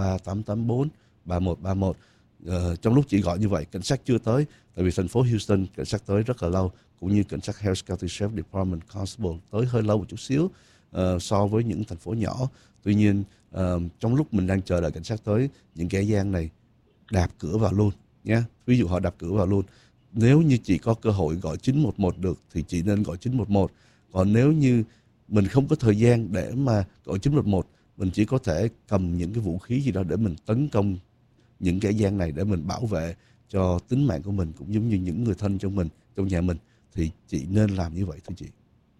713-884-3131. Trong lúc chị gọi như vậy, cảnh sát chưa tới, tại vì thành phố Houston cảnh sát tới rất là lâu, cũng như cảnh sát Harris County Sheriff Department Constable tới hơi lâu một chút xíu so với những thành phố nhỏ. Tuy nhiên trong lúc mình đang chờ đợi cảnh sát tới, những kẻ gian này đạp cửa vào luôn nhé. Ví dụ họ đạp cửa vào luôn. Nếu như chị có cơ hội gọi 911 được thì chị nên gọi 911. Còn nếu như mình không có thời gian để mà gọi 911, mình chỉ có thể cầm những cái vũ khí gì đó để mình tấn công những kẻ gian này, để mình bảo vệ cho tính mạng của mình cũng giống như những người thân trong mình, trong nhà mình, thì chị nên làm như vậy thưa chị.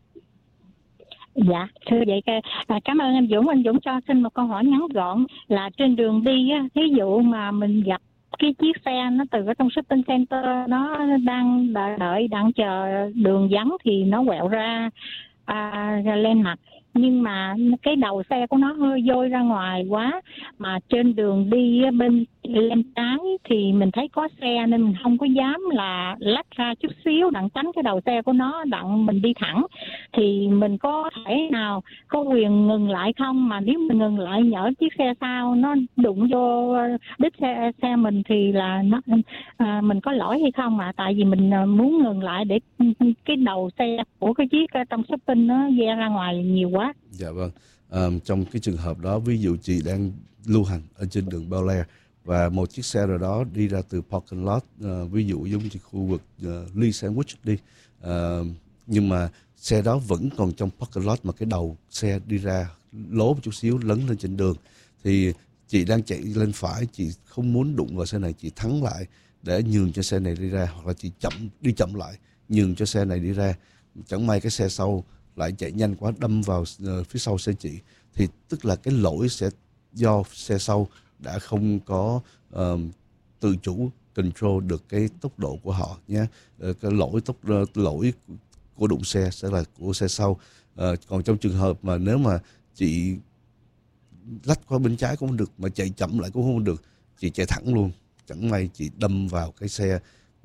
Dạ, thưa vậy cảm ơn anh Dũng. Anh Dũng cho xin một câu hỏi ngắn gọn là trên đường đi á, ví dụ mà mình gặp cái chiếc xe nó từ ở trong shopping center, nó đang đang chờ đường vắng thì nó quẹo ra lên mặt, nhưng mà cái đầu xe của nó hơi dôi ra ngoài quá, mà trên đường đi bên lên trái thì mình thấy có xe nên mình không có dám là lách ra chút xíu đặng tránh cái đầu xe của nó, đặng mình đi thẳng, thì mình có thể nào có quyền ngừng lại không? Mà nếu mình ngừng lại nhỡ chiếc xe sau nó đụng vô đít xe mình thì là mình có lỗi hay không? Mà tại vì mình muốn ngừng lại để cái đầu xe của cái chiếc trong shopping nó ve ra ngoài nhiều quá. Dạ vâng. Trong cái trường hợp đó, ví dụ chị đang lưu hành ở trên đường Bel Air và một chiếc xe rồi đó đi ra từ parking lot, ví dụ giống như khu vực Lee Sandwich đi, nhưng mà xe đó vẫn còn trong parking lot mà cái đầu xe đi ra lố một chút xíu, lấn lên trên đường, thì chị đang chạy lên phải, chị không muốn đụng vào xe này, chị thắng lại để nhường cho xe này đi ra, hoặc là chị đi chậm lại nhường cho xe này đi ra. Chẳng may cái xe sau lại chạy nhanh quá đâm vào phía sau xe chị, thì tức là cái lỗi sẽ do xe sau đã không có tự chủ control được cái tốc độ của họ nhé. Cái lỗi của đụng xe sẽ là của xe sau. Còn trong trường hợp mà nếu mà chị lách qua bên trái cũng không được, mà chạy chậm lại cũng không được, chị chạy thẳng luôn, chẳng may chị đâm vào cái xe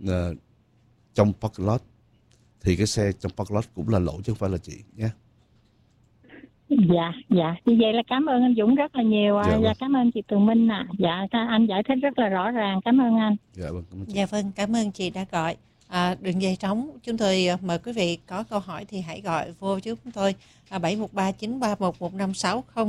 trong parking lot, thì cái xe trong parking lot cũng là lỗi chứ không phải là chị nhé. Dạ, như vậy là cảm ơn anh Dũng rất là nhiều. Dạ, cảm ơn chị Tường Minh ạ. Dạ, anh giải thích rất là rõ ràng, cảm ơn anh. Dạ vâng, cảm ơn chị. Dạ vâng, cảm ơn chị đã gọi. Đường dây trống, chúng tôi mời quý vị có câu hỏi thì hãy gọi vô cho chúng tôi 713-931-1560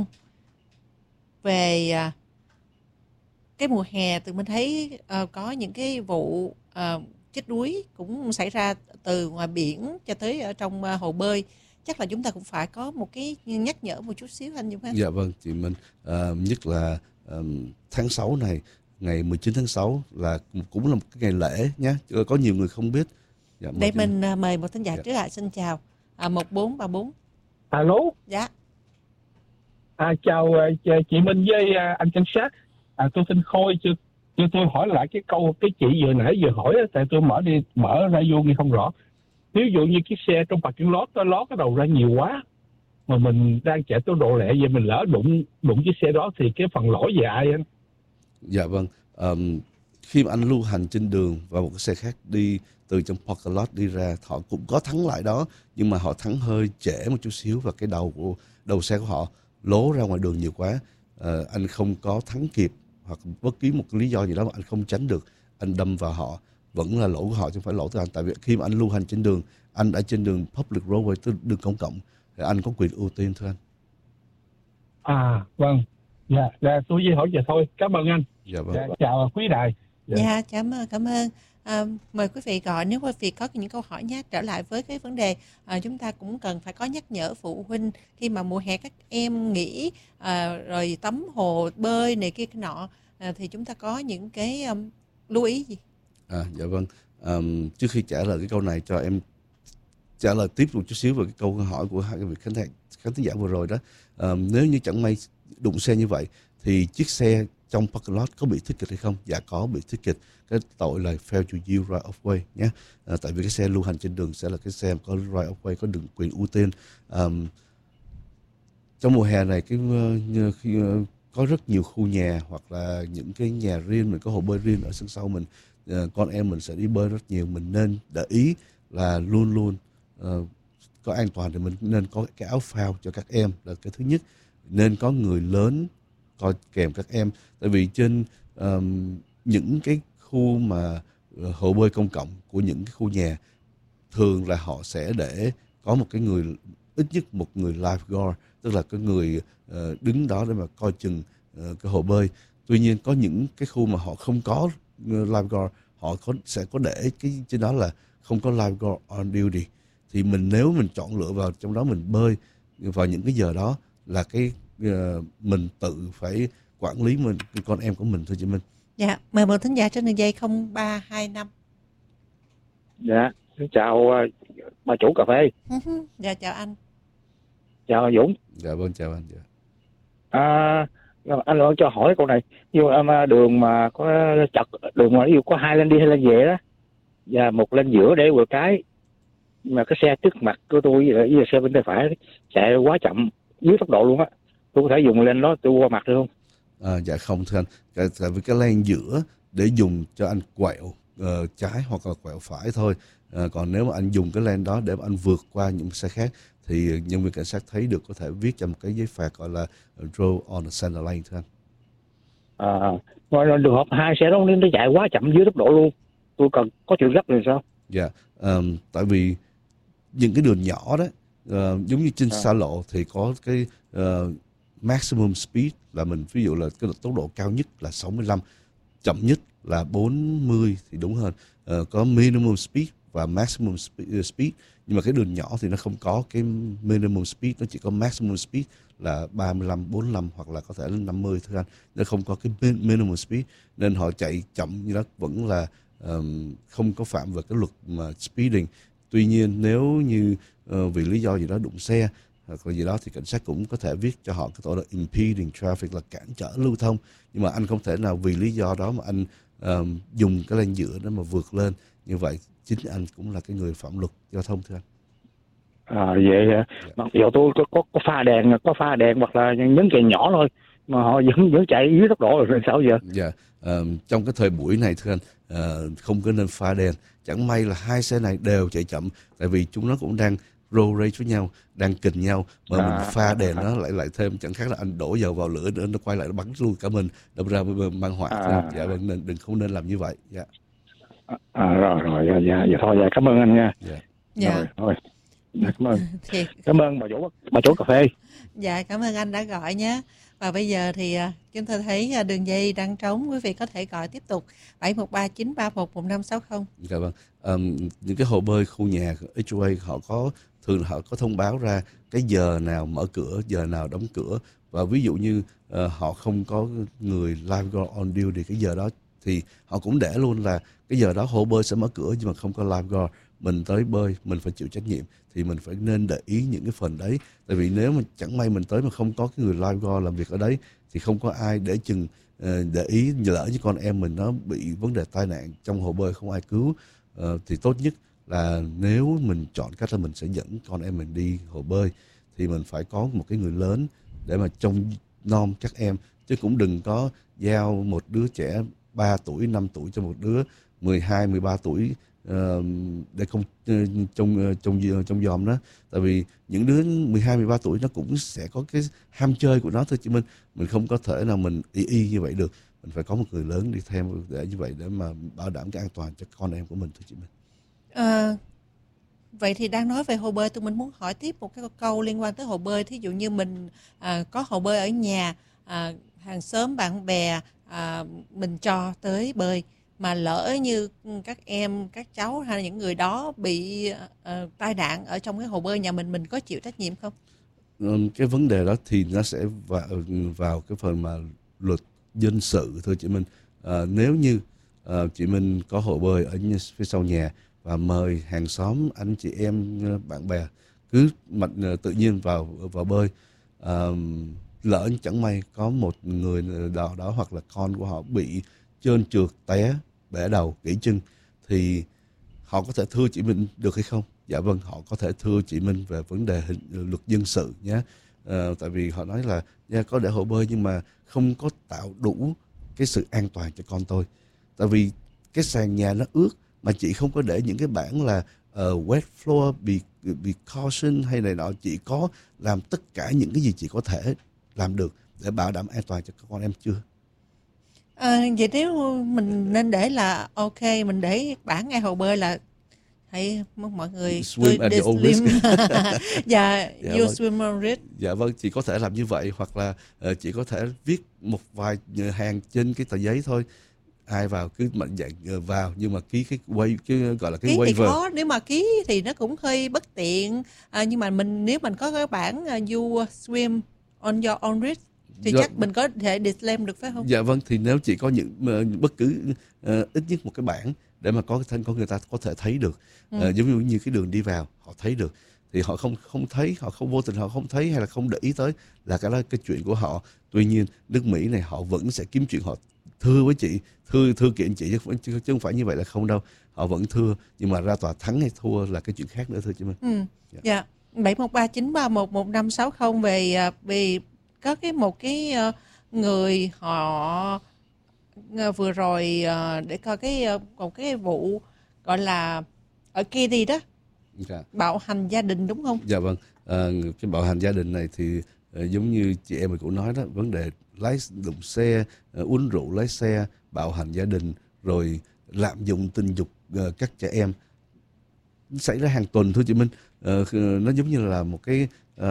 về cái mùa hè. Tụi mình thấy có những cái vụ chết đuối cũng xảy ra từ ngoài biển cho tới ở trong hồ bơi. Chắc là chúng ta cũng phải có một cái nhắc nhở một chút xíu anh Dũng ha. Dạ vâng, chị Minh. Nhất là tháng 6 này, ngày 19 tháng 6 là cũng là một cái ngày lễ nhé. Có nhiều người không biết. Dạ, Để mình mời một thính giả trước ạ. Xin chào. 1434. Alo. Dạ. Chào chị Minh với anh cảnh sát. Tôi tên Khôi. Cho tôi hỏi lại cái chị vừa hỏi, tại tôi mở ra vô nghe không rõ. Ví dụ như chiếc xe trong parking lot nó ló cái đầu ra nhiều quá, mà mình đang chạy tốc độ lẹ, vậy mình lỡ đụng chiếc xe đó thì cái phần lỗi về ai anh? Dạ vâng. Khi mà anh lưu hành trên đường và một cái xe khác đi từ trong parking lot đi ra, họ cũng có thắng lại đó, nhưng mà họ thắng hơi trễ một chút xíu và cái đầu xe của họ lố ra ngoài đường nhiều quá. Anh không có thắng kịp hoặc bất kỳ một lý do gì đó mà anh không tránh được, anh đâm vào họ, vẫn là lỗi của họ chứ không phải lỗi của anh. Tại vì khi mà anh lưu hành trên đường, anh ở trên đường public roadway, tức đường công cộng, thì anh có quyền ưu tiên thưa anh. Vâng. Dạ, tôi chỉ hỏi vậy thôi. Cảm ơn anh. Dạ vâng. Dạ, chào quý đài. Dạ, cảm ơn. Mời quý vị gọi nếu quý vị có những câu hỏi nhé. Trở lại với cái vấn đề, chúng ta cũng cần phải có nhắc nhở phụ huynh khi mà mùa hè các em nghỉ, rồi tắm hồ bơi này kia cái nọ, thì chúng ta có những cái lưu ý gì? Dạ vâng. Trước khi trả lời cái câu này, cho em trả lời tiếp một chút xíu về cái câu hỏi của hai cái vị khán thính giả vừa rồi đó. Nếu như chẳng may đụng xe như vậy thì chiếc xe trong parking lot có bị ticket hay không? Dạ có, bị ticket. Cái tội là fail to use right of way nhé. Tại vì cái xe lưu hành trên đường sẽ là cái xe có right of way, có đường quyền ưu tiên. Trong mùa hè này khi có rất nhiều khu nhà hoặc là những cái nhà riêng, mình có hồ bơi riêng ở sân sau mình, con em mình sẽ đi bơi rất nhiều. Mình nên để ý là luôn luôn có an toàn, thì mình nên có cái áo phao cho các em là cái thứ nhất. Nên có người lớn coi kèm các em, tại vì trên những cái khu mà hồ bơi công cộng của những cái khu nhà, thường là họ sẽ để có một cái người, ít nhất một người lifeguard, tức là cái người đứng đó để mà coi chừng cái hồ bơi. Tuy nhiên có những cái khu mà họ không có lifeguard, họ sẽ có để cái trên đó là không có lifeguard on duty, thì nếu mình chọn lựa vào trong đó mình bơi vào những cái giờ đó là mình tự phải quản lý con em của mình thôi chị Minh. Dạ, mời một thính giả trên đường dây 0325. Dạ, xin chào bà chủ cà phê. Dạ, chào anh. Chào Dũng. Dạ vâng, chào anh. Dạ. Anh ơi, cho hỏi câu này. Ví dụ đường mà có chật, đường mà ví dụ có hai lên đi hay lên về đó, và một lên giữa để quẹo trái, mà cái xe trước mặt của tôi với xe bên tay phải chạy quá chậm, dưới tốc độ luôn á, tôi có thể dùng lên đó tôi qua mặt được không? Dạ không thưa anh, tại vì cái lane giữa để dùng cho anh quẹo trái hoặc là quẹo phải thôi. Còn nếu mà anh dùng cái lane đó để mà anh vượt qua những xe khác thì nhân viên cảnh sát thấy được, có thể viết cho một cái giấy phạt gọi là drove on the center lane thưa anh. Rồi trường hợp hai xe đó nó chạy quá chậm dưới tốc độ luôn, tôi cần có chuyện gấp rồi sao? Dạ, tại vì những cái đường nhỏ đó, giống như trên xa lộ thì có cái maximum speed là mình, ví dụ là cái tốc độ cao nhất là 65, chậm nhất là 40 thì đúng hơn. Có minimum speed và maximum speed, nhưng mà cái đường nhỏ thì nó không có cái minimum speed, nó chỉ có maximum speed là 35, 45 hoặc là có thể là 50 thôi anh. Nó không có cái minimum speed, nên họ chạy chậm như đó vẫn là không có phạm vào cái luật mà speeding. Tuy nhiên nếu như vì lý do gì đó đụng xe hoặc là gì đó thì cảnh sát cũng có thể viết cho họ cái tội là impeding traffic, là cản trở lưu thông. Nhưng mà anh không thể nào vì lý do đó mà anh dùng cái lane giữa đó mà vượt lên. Như vậy chính anh cũng là cái người phạm luật giao thông thưa anh. Vậy mặc dù tôi có pha đèn hoặc là nhấn kèn nhỏ thôi mà họ vẫn chạy dưới tốc độ rồi sao giờ? Dạ, trong cái thời buổi này thưa anh, không có nên pha đèn. Chẳng may là hai xe này đều chạy chậm, tại vì chúng nó cũng đang road rage với nhau, đang kình nhau, mà mình pha đèn nó lại thêm, chẳng khác là anh đổ dầu vào lửa nữa, nó quay lại nó bắn luôn cả mình, đâm ra mang họa. Dạ vâng, nên không nên làm như vậy. Dạ. Rồi, dạ thôi, dạ, cảm ơn anh nha. Dạ. Rồi. Dạ, cảm ơn. Thiệt. Cảm ơn bà chủ cà phê. Dạ, cảm ơn anh đã gọi nhé. Và bây giờ thì chúng tôi thấy đường dây đang trống, quý vị có thể gọi tiếp tục 713-931-1560. Dạ vâng. Những cái hồ bơi khu nhà HOA thường họ có thông báo ra cái giờ nào mở cửa, giờ nào đóng cửa, và ví dụ như họ không có người lifeguard on duty cái giờ đó thì họ cũng để luôn là cái giờ đó hồ bơi sẽ mở cửa nhưng mà không có lifeguard. Mình tới bơi mình phải chịu trách nhiệm, thì mình phải nên để ý những cái phần đấy. Tại vì nếu mà chẳng may mình tới mà không có cái người lifeguard làm việc ở đấy thì không có ai để chừng để ý, lỡ như con em mình nó bị vấn đề tai nạn trong hồ bơi không ai cứu, thì tốt nhất là nếu mình chọn cách là mình sẽ dẫn con em mình đi hồ bơi thì mình phải có một cái người lớn để mà trông nom các em, chứ cũng đừng có giao một đứa trẻ 3 tuổi, 5 tuổi cho một đứa 12, 13 tuổi để không trông dòm đó. Tại vì những đứa 12, 13 tuổi nó cũng sẽ có cái ham chơi của nó thôi, chứ mình không có thể nào mình y như vậy được. Mình phải có một người lớn đi theo để như vậy để mà bảo đảm cái an toàn cho con em của mình thôi chị Minh. Vậy thì đang nói về hồ bơi, tôi muốn hỏi tiếp một cái câu liên quan tới hồ bơi. Thí dụ như mình có hồ bơi ở nhà, hàng xóm bạn bè mình cho tới bơi, mà lỡ như các em, các cháu hay là những người đó bị tai nạn ở trong cái hồ bơi nhà mình có chịu trách nhiệm không? Cái vấn đề đó thì nó sẽ vào cái phần mà luật dân sự thôi chị Minh. Nếu như chị Minh có hồ bơi ở phía sau nhà và mời hàng xóm, anh chị em, bạn bè cứ tự nhiên vào bơi, lỡ chẳng may có một người đó hoặc là con của họ bị trơn trượt, té, bẻ đầu, gãy chân thì họ có thể thưa chị Minh được hay không? Dạ vâng, họ có thể thưa chị Minh về vấn đề luật dân sự nhé. Tại vì họ nói là có để hồ bơi nhưng mà không có tạo đủ cái sự an toàn cho con tôi. Tại vì cái sàn nhà nó ướt mà chị không có để những cái bảng là wet floor, be caution hay này nọ, chị có làm tất cả những cái gì chị có thể làm được để bảo đảm an toàn cho con em chưa? Vậy nếu mình nên để là ok, mình để bảng ngay hồ bơi là hãy mọi người Swim at your own risk. Dạ, Dạ you vâng. swim on risk. Dạ vâng, chị có thể làm như vậy, hoặc là chị có thể viết một vài hàng trên cái tờ giấy thôi. Ai vào cứ mạnh dạn vào, nhưng mà ký cái gọi là cái Ký thì waiver. khó, nếu mà ký thì nó cũng hơi bất tiện. Nhưng mà nếu mình có cái bảng you swim on your own risk thì Dạ. chắc mình có thể disclaim được phải không? Dạ vâng, thì nếu chị có những bất cứ ít nhất một cái bảng để mà có người ta có thể thấy được, giống như cái đường đi vào họ thấy được, thì họ không thấy, họ không vô tình họ không thấy hay là không để ý tới là cái đó cái chuyện của họ. Tuy nhiên nước Mỹ này họ vẫn sẽ kiếm chuyện, họ thưa với chị, thưa kiện chị, chứ không phải như vậy là không đâu. Họ vẫn thưa, nhưng mà ra tòa thắng hay thua là cái chuyện khác nữa thôi chị Minh. Dạ. 713-931-1560 về có một cái người họ vừa rồi để coi một cái vụ gọi là ở Katy đó, Dạ. bạo hành gia đình đúng không? Dạ vâng, cái bạo hành gia đình này thì giống như chị em mình cũng nói đó, vấn đề lái đụng xe, uống rượu lái xe, bạo hành gia đình, rồi lạm dụng tình dục các trẻ em xảy ra hàng tuần thôi chị Minh. Nó giống như là một cái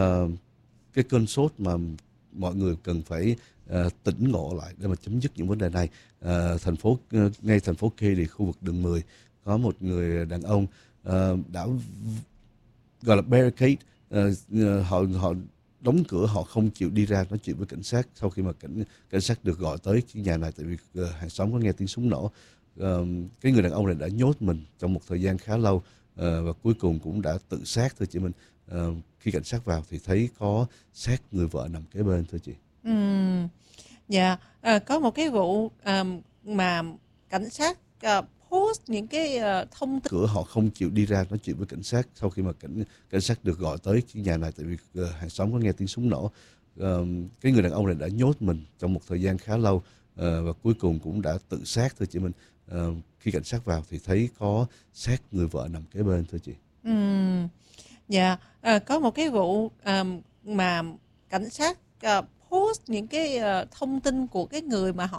cơn sốt mà mọi người cần phải tỉnh ngộ lại để mà chấm dứt những vấn đề này. Ngay thành phố Katy, khu vực đường 10, có một người đàn ông đã gọi là barricade, họ đóng cửa, họ không chịu đi ra nói chuyện với cảnh sát sau khi mà cảnh sát được gọi tới cái nhà này, tại vì hàng xóm có nghe tiếng súng nổ. Cái người đàn ông này đã nhốt mình trong một thời gian khá lâu và cuối cùng cũng đã tự sát thôi chị Minh. Khi cảnh sát vào thì thấy có xác người vợ nằm kế bên thôi chị. Dạ, có một cái vụ mà cảnh sát post những cái thông tin. Cửa họ không chịu đi ra nói chuyện với cảnh sát sau khi mà cảnh sát được gọi tới cái nhà này, tại vì hàng xóm có nghe tiếng súng nổ. Cái người đàn ông này đã nhốt mình trong một thời gian khá lâu và cuối cùng cũng đã tự sát thôi chị Minh. Khi cảnh sát vào thì thấy có xác người vợ nằm kế bên thôi chị. Dạ, có một cái vụ mà cảnh sát post những cái thông tin của cái người mà họ